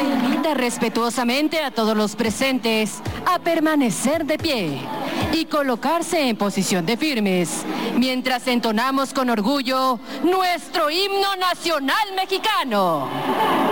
Se invita respetuosamente a todos los presentes a permanecer de pie y colocarse en posición de firmes, mientras entonamos con orgullo nuestro himno nacional mexicano.